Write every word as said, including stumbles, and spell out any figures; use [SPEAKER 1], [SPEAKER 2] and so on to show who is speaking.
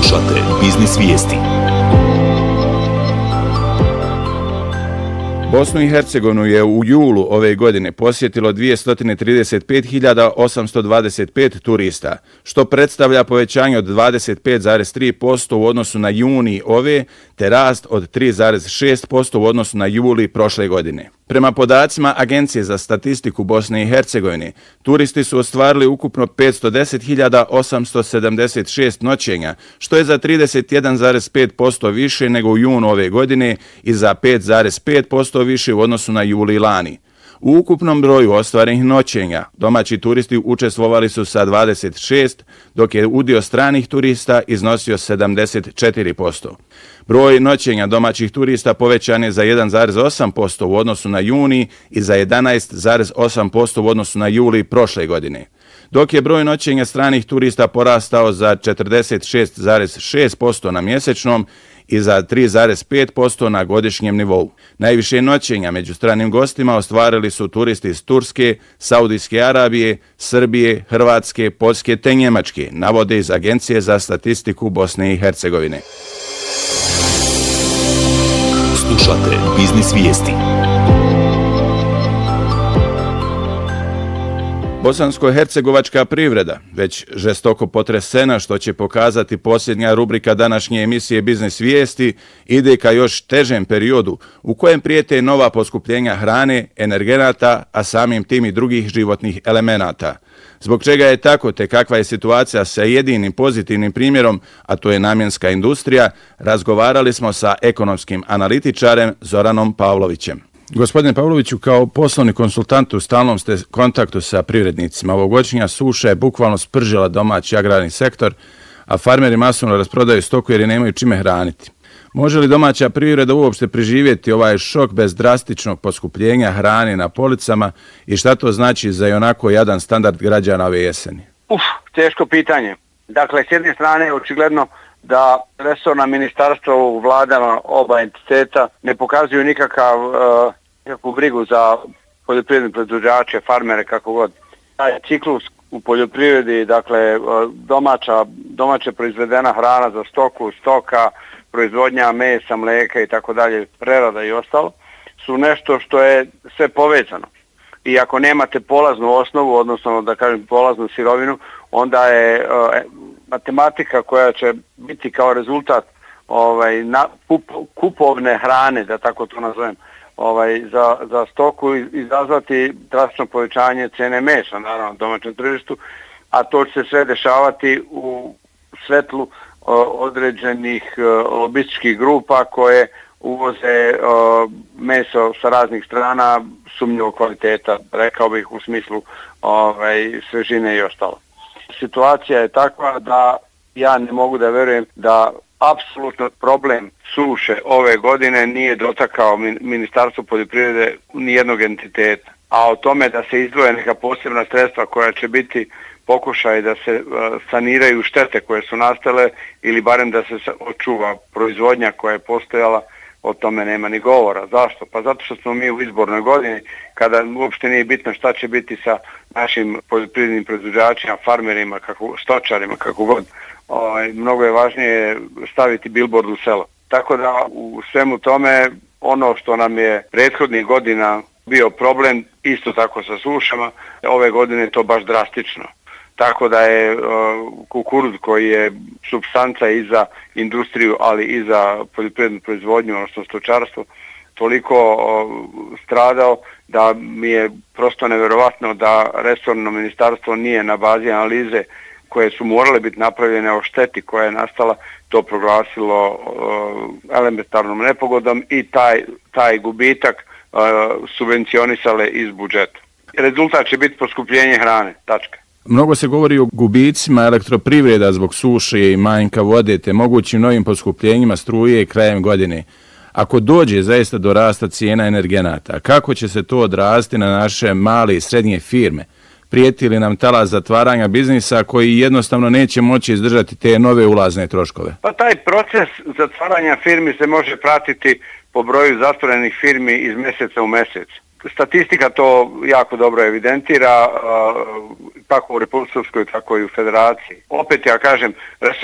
[SPEAKER 1] Slušate Biznis Vijesti.
[SPEAKER 2] Bosnu i Hercegovinu je u julu ove godine posjetilo dvjesto trideset pet hiljada osamsto dvadeset pet turista, što predstavlja povećanje od dvadeset pet zarez tri posto u odnosu na juni ove, te rast od tri zarez šest posto u odnosu na juli prošle godine. Prema podacima Agencije za statistiku Bosne i Hercegovine, turisti su ostvarili ukupno petsto deset hiljada osamsto sedamdeset šest noćenja, što je za trideset jedan zarez pet posto više nego u junu ove godine i za pet zarez pet posto više u odnosu na juli lani. U ukupnom broju ostvarenih noćenja domaći turisti učestvovali su sa dvadeset šest, dok je udio stranih turista iznosio sedamdeset četiri posto. Broj noćenja domaćih turista povećan je za jedan zarez osam posto u odnosu na juni i za jedanaest zarez osam posto u odnosu na juli prošle godine, dok je broj noćenja stranih turista porastao za četrdeset šest zarez šest posto na mjesečnom i za tri zarez pet posto na godišnjem nivou. Najviše noćenja među stranim gostima ostvarili su turisti iz Turske, Saudijske Arabije, Srbije, Hrvatske, Poljske te Njemačke, navode iz Agencije za statistiku Bosne i Hercegovine.
[SPEAKER 1] Slušate Biznis Vijesti.
[SPEAKER 2] Bosansko-hercegovačka privreda, već žestoko potresena, što će pokazati posljednja rubrika današnje emisije Biznis Vijesti, ide ka još težem periodu u kojem prijete nova poskupljenja hrane, energenata, a samim tim i drugih životnih elemenata. Zbog čega je tako, te kakva je situacija sa jedinim pozitivnim primjerom, a to je namjenska industrija, razgovarali smo sa ekonomskim analitičarem Zoranom Pavlovićem. Gospodine Pavloviću, kao poslovni konsultant u stalnom ste kontaktu sa privrednicima. Ovogodišnja suša je bukvalno spržila domaći agrarni sektor, a farmeri masovno rasprodaju stoku jer je nemaju čime hraniti. Može li domaća privreda uopšte preživjeti ovaj šok bez drastičnog poskupljenja hrane na policama i šta to znači za onako jadan standard građana ove jeseni?
[SPEAKER 3] Uf, teško pitanje. Dakle, s jedne strane očigledno da resorna ministarstva u vladama oba entiteta ne pokazuju nikakav, uh, nikakvu brigu za poljoprivredne proizvođače, farmere, kako god. Taj ciklus u poljoprivredi, dakle domaća, domaća proizvedena hrana za stoku, stoka, proizvodnja mesa, mlijeka i tako dalje, prerada i ostalo, su nešto što je sve povezano. I ako nemate polaznu osnovu, odnosno da kažem polaznu sirovinu, onda je uh, matematika koja će biti kao rezultat ovaj, na, kup, kupovne hrane, da tako to nazovem, ovaj, za, za stoku izazvati drastično povećanje cene mesa, naravno, na domaćem tržištu, a to će se sve dešavati u svetlu uh, određenih uh, lobističkih grupa koje uvoze uh, meso sa raznih strana sumnjivog kvaliteta, rekao bih u smislu ovaj, svežine i ostalo. Situacija je takva da ja ne mogu da verujem da apsolutno problem suše ove godine nije dotakao Ministarstvo poljoprivrede nijednog entiteta. A o tome da se izdvoje neka posebna sredstva koja će biti pokušaj da se uh, saniraju štete koje su nastale ili barem da se očuva proizvodnja koja je postojala, o tome nema ni govora. Zašto? Pa zato što smo mi u izbornoj godini, kada uopšte nije bitno šta će biti sa našim poljoprivrednim proizvođačima, farmerima, kako, stočarima, kako god. O, mnogo je važnije staviti billboard u selo. Tako da u svemu tome ono što nam je prethodnih godina bio problem, isto tako sa sušama, ove godine je to baš drastično. Tako da je uh, kukuruz koji je supstanca i za industriju, ali i za poljoprivrednu proizvodnju, odnosno stočarstvo, toliko uh, stradao da mi je prosto nevjerovatno da resorno ministarstvo nije na bazi analize koje su morale biti napravljene o šteti koja je nastala, to proglasilo uh, elementarnom nepogodom i taj, taj gubitak uh, subvencionisale iz budžeta. Rezultat će biti poskupljenje hrane, tačka.
[SPEAKER 2] Mnogo se govori o gubicima elektroprivreda zbog suše i manjka vode te mogućim novim poskupljenjima struje krajem godine. Ako dođe zaista do rasta cijena energenata, kako će se to odraziti na naše male i srednje firme? Prijeti li nam talas zatvaranja biznisa koji jednostavno neće moći izdržati te nove ulazne troškove?
[SPEAKER 3] Pa taj proces zatvaranja firmi se može pratiti po broju zatvorenih firmi iz mjeseca u mjesec. Statistika to jako dobro evidentira, kako u Republici Srpskoj, tako i u Federaciji. Opet ja kažem,